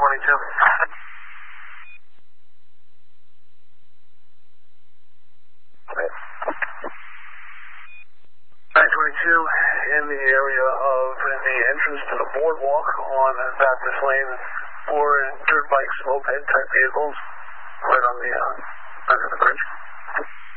In the area of the entrance to the boardwalk on Baptist Lane for dirt bikes, moped type vehicles, right on the back of the bridge.